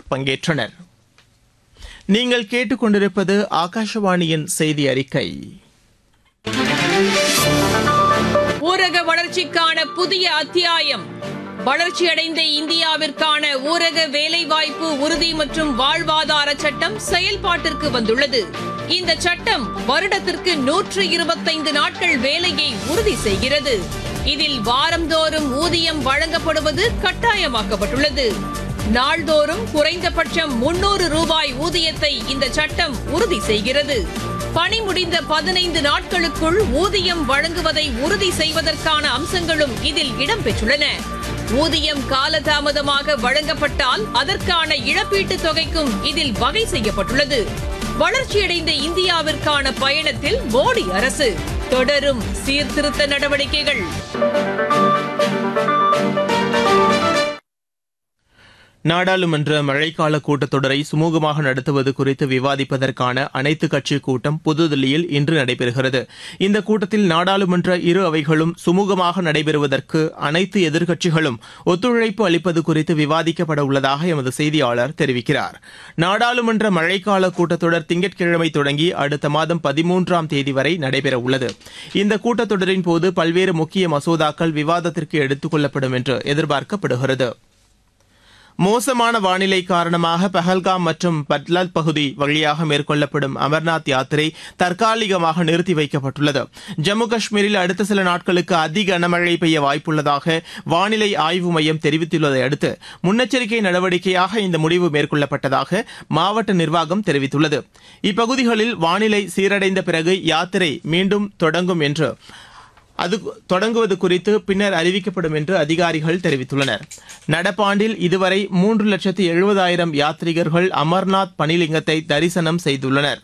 பலர் பங்கேற்றனர். நீங்கள் கேட்டுக்கொண்டிருப்பது ஆகாஷவாணியின் செய்தி அறிக்கை. ஊரக வளர்ச்சிக்கான புதிய அத்தியாயம். வளர்ச்சியடைந்த இந்தியாவிற்கான ஊரக வேலைவாய்ப்பு உறுதி மற்றும் வாழ்வாதார சட்டம் செயல்பாட்டிற்கு வந்துள்ளது. இந்த சட்டம் வருடத்திற்கு 125 நாட்கள் வேலையை உறுதி செய்கிறது. இதில் வாரந்தோறும் ஊதியம் வழங்கப்படுவது கட்டாயமாக்கப்பட்டுள்ளது. நாள்தோறும் குறைந்தபட்சம் 300 ரூபாய் ஊதியத்தை இந்த சட்டம் உறுதி செய்கிறது. பணி முடிந்த 15 நாட்களுக்குள் ஊதியம் வழங்குவதை உறுதி செய்வதற்கான அம்சங்களும் இதில் இடம்பெற்றுள்ளன. ஊதியம் காலதாமதமாக வழங்கப்பட்டால் அதற்கான இழப்பீட்டுத் தொகைக்கும் இதில் வகை செய்யப்பட்டுள்ளது. வளர்ச்சியடைந்த இந்தியாவிற்கான பயணத்தில் மோடி அரசு தொடரும் சீர்திருத்த நடவடிக்கைகள். நாடாளுமன்ற மழைக்கால கூட்டத்தொடரை சுமூகமாக நடத்துவது குறித்து விவாதிப்பதற்கான அனைத்துக் கட்சி கூட்டம் புதுதில்லியில் இன்று நடைபெறுகிறது. இந்த கூட்டத்தில் நாடாளுமன்ற இரு அவைகளும் சுமூகமாக நடைபெறுவதற்கு அனைத்து எதிர்க்கட்சிகளும் ஒத்துழைப்பு அளிப்பது குறித்து விவாதிக்கப்பட உள்ளதாக எமது செய்தியாளர் தெரிவிக்கிறார். நாடாளுமன்ற மழைக்கால கூட்டத்தொடர் திங்கட்கிழமை தொடங்கி அடுத்த மாதம் 13ஆம் தேதி வரை நடைபெறவுள்ளது. இந்த கூட்டத்தொடரின் போது பல்வேறு முக்கிய மசோதாக்கள் விவாதத்திற்கு எடுத்துக் கொள்ளப்படும் என்று எதிர்பார்க்கப்படுகிறது. மோசமான வானிலை காரணமாக பஹல்காம் மற்றும் பட்லால் பகுதி வழியாக மேற்கொள்ளப்படும் அமர்நாத் யாத்திரை தற்காலிகமாக நிறுத்தி வைக்கப்பட்டுள்ளது. ஜம்மு காஷ்மீரில் அடுத்த சில நாட்களுக்கு அதிக கனமழை பெய்ய வாய்ப்புள்ளதாக வானிலை ஆய்வு மையம் தெரிவித்துள்ளதை அடுத்து முன்னெச்சரிக்கை நடவடிக்கையாக இந்த முடிவு மேற்கொள்ளப்பட்டதாக மாவட்ட நிர்வாகம் தெரிவித்துள்ளது. இப்பகுதிகளில் வானிலை சீரடைந்த பிறகு யாத்திரை மீண்டும் தொடங்கும் என்று அது தொடங்குவது குறித்து பின்னர் அறிவிக்கப்படும் என்று அதிகாரிகள் தெரிவித்துள்ளனர். நடப்பாண்டில் இதுவரை 3,70,000 யாத்ரீகர்கள் அமர்நாத் பனிலிங்கத்தை தரிசனம் செய்துள்ளனர்.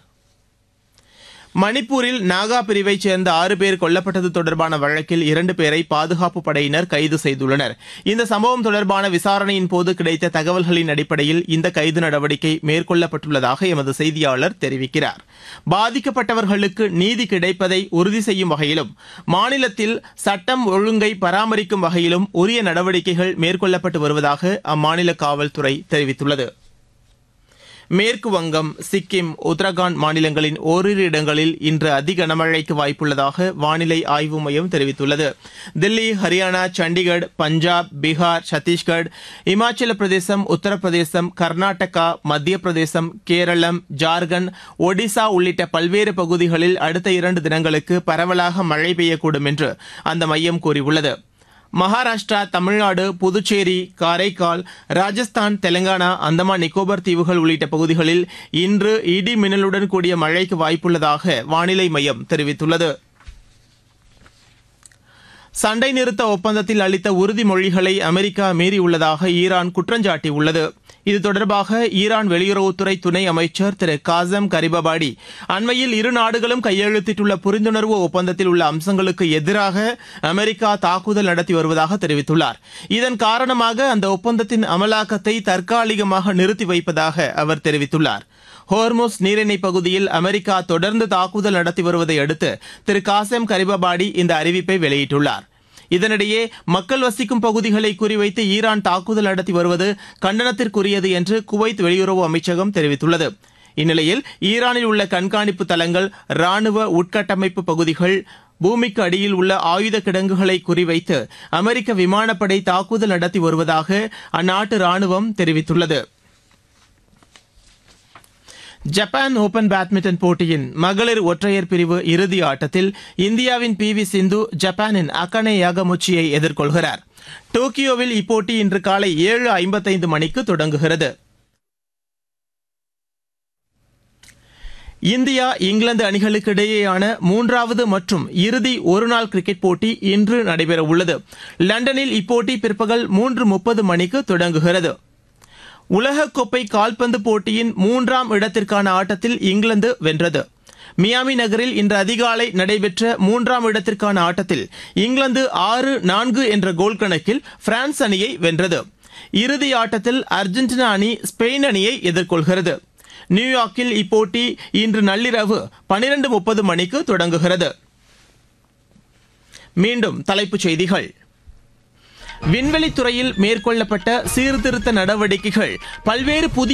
மணிப்பூரில் நாகா பிரிவைச் சேர்ந்த 6 பேர் கொல்லப்பட்டது தொடர்பான வழக்கில் 2 பேரை பாதுகாப்பு படையினர் கைது செய்துள்ளனர். இந்த சம்பவம் தொடர்பான விசாரணையின் போது கிடைத்த தகவல்களின் அடிப்படையில் இந்த கைது நடவடிக்கை மேற்கொள்ளப்பட்டுள்ளதாக எமது செய்தியாளர் தெரிவிக்கிறார். பாதிக்கப்பட்டவர்களுக்கு நீதி கிடைப்பதை உறுதி செய்யும் வகையிலும் மாநிலத்தில் சட்டம் ஒழுங்கை பராமரிக்கும் வகையிலும் உரிய நடவடிக்கைகள் மேற்கொள்ளப்பட்டு வருவதாக அம்மாநில காவல்துறை தெரிவித்துள்ளது. மேற்கு வங்கம், சிக்கிம், உத்தரகாண்ட் மாநிலங்களின் ஓரிரு இடங்களில் இன்று அதிக கனமழைக்கு வாய்ப்புள்ளதாக வானிலை ஆய்வு மையம் தெரிவித்துள்ளது. தில்லி, ஹரியானா, சண்டிகர், பஞ்சாப், பீகார், சத்தீஸ்கர், இமாச்சல பிரதேசம், உத்தரப்பிரதேசம், கர்நாடகா, மத்திய பிரதேசம், கேரளம், ஜார்க்கண்ட், ஒடிசா உள்ளிட்ட பல்வேறு பகுதிகளில் அடுத்த 2 தினங்களுக்கு பரவலாக மழை பெய்யக்கூடும் என்று அந்த மையம் கூறியுள்ளது. மகாராஷ்டிரா, தமிழ்நாடு, புதுச்சேரி, காரைக்கால், ராஜஸ்தான், தெலங்கானா, அந்தமான் நிக்கோபார் தீவுகள் உள்ளிட்ட பகுதிகளில் இன்று இடி மின்னலுடன் கூடிய மழைக்கு வாய்ப்புள்ளதாக வானிலை மையம் தெரிவித்துள்ளது. சண்டை நிறுத்த ஒப்பந்தத்தில் அளித்த உறுதிமொழிகளை அமெரிக்கா மீறியுள்ளதாக ஈரான் குற்றஞ்சாட்டியுள்ளது. இது தொடர்பாக ஈரான் வெளியுறவுத்துறை துணை அமைச்சர் திரு காசம் கரிபபாடி அண்மையில் இரு நாடுகளும் கையெழுத்திட்டுள்ள புரிந்துணர்வு ஒப்பந்தத்தில் உள்ள அம்சங்களுக்கு எதிராக அமெரிக்கா தாக்குதல் நடத்தி வருவதாக தெரிவித்துள்ளார். இதன் காரணமாக அந்த ஒப்பந்தத்தின் அமலாக்கத்தை தற்காலிகமாக நிறுத்தி வைப்பதாக அவர் தெரிவித்துள்ளார். ஹோர்முஸ் நீரிணை பகுதியில் அமெரிக்கா தொடர்ந்து தாக்குதல் நடத்தி வருவதை அடுத்து திரு காசம் கரிபபாடி இந்த அறிவிப்பை வெளியிட்டுள்ளார். இதனிடையே மக்கள் வசிக்கும் பகுதிகளை குறிவைத்து ஈரான் தாக்குதல் நடத்தி வருவது கண்டனத்திற்குரியது என்று குவைத் வெளியுறவு அமைச்சகம் தெரிவித்துள்ளது. இந்நிலையில் ஈரானில் உள்ள கண்காணிப்பு தளங்கள், ராணுவ உட்கட்டமைப்பு பகுதிகள், பூமிக்கு அடியில் உள்ள ஆயுத கிடங்குகளை குறிவைத்து அமெரிக்க விமானப்படை தாக்குதல் நடத்தி வருவதாக அந்நாட்டு ராணுவம் தெரிவித்துள்ளது. ஜப்பான் ஓபன் பேட்மிண்டன் போட்டியின் மகளிர் ஒற்றையர் பிரிவு இறுதி ஆட்டத்தில் இந்தியாவின் PV சிந்து ஜப்பானின் அகானே யாகமுச்சியை எதிர்கொள்கிறார். டோக்கியோவில் இப்போட்டி இன்று காலை 7:55 மணிக்கு தொடங்குகிறது. இந்தியா, இங்கிலாந்து அணிகளுக்கு இடையேயான 3வது மற்றும் இறுதி ஒருநாள் கிரிக்கெட் போட்டி இன்று நடைபெறவுள்ளது. லண்டனில் இப்போட்டி பிற்பகல் 3:30 மணிக்கு தொடங்குகிறது. உலகக்கோப்பை கால்பந்து போட்டியின் 3ஆம் இடத்திற்கான ஆட்டத்தில் இங்கிலாந்து வென்றது. மியாமி நகரில் இன்று அதிகாலை நடைபெற்ற 3ஆம் இடத்திற்கான ஆட்டத்தில் இங்கிலாந்து 6-4 என்ற கோல் கணக்கில் பிரான்ஸ் அணியை வென்றது. இறுதி ஆட்டத்தில் அர்ஜென்டினா அணி ஸ்பெயின் அணியை எதிர்கொள்கிறது. நியூயார்க்கில் இப்போட்டி இன்று நள்ளிரவு 12:30 மணிக்கு தொடங்குகிறது. மீண்டும் தலைப்புச் செய்திகள். விண்வெளித்துறையில் மேற்கொள்ளப்பட்ட சீர்திருத்த நடவடிக்கைகள் பல்வேறு புதிய